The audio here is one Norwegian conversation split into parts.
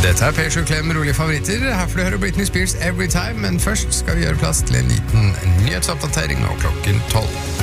Dette P7 Klem rolige favoritter. Her får du høre Britney Spears Every Time, men først skal vi gjøre plass til en liten nyhetsoppdatering nå klokken 12.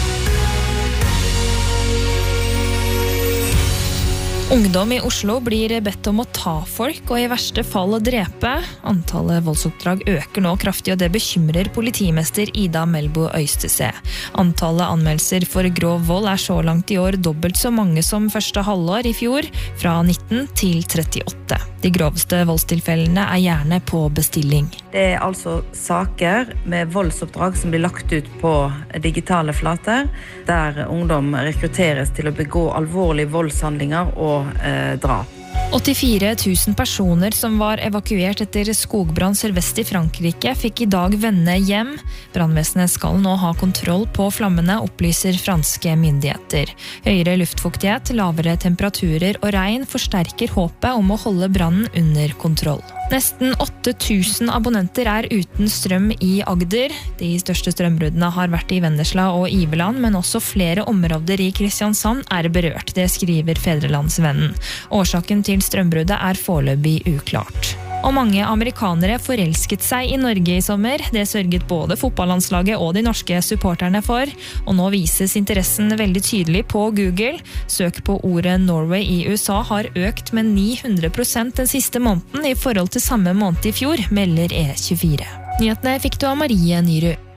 Ungdom i Oslo blir bedt om å ta folk og i verste fall å drepe. Antallet voldsoppdrag øker nå kraftig, og det bekymrer politimester Ida Melbo Øystese. Antallet anmeldelser for grov vold så langt i år dobbelt så mange som første halvår i fjor, fra 19 til 38. De groveste voldstilfellene gjerne på bestilling. Det altså saker med voldsoppdrag som blir lagt ut på digitale flater, der ungdom rekrutteres til å begå alvorlige voldshandlinger og drap. 84 000 personer som var evakuert etter skogbrann sørvest i Frankrike fikk i dag vende hjem. Brannvesenet skal nå ha kontroll på flammene, opplyser franske myndigheter. Høyere luftfuktighet, lavere temperaturer og regn forsterker håpet om å holde brannen under kontroll. Nesten 8000 abonnenter uten strøm i Agder. De største strømbruddene har vært i Vennesla og Iveland, men også flere områder i Kristiansand berørt. Det skriver Fedrelandsvennen. Årsaken til strømbruddet foreløpig uklart. Og mange amerikanere forelsket seg i Norge i sommer. Det sørget både fotballandslaget og de norske supporterne for. Og nå vises interessen veldig tydelig på Google. Søk på ordet Norway i USA har økt med 900% den siste måneden i forhold til samme måned i fjor, melder E24. Nyhetene fikk du av Marie Nyrud.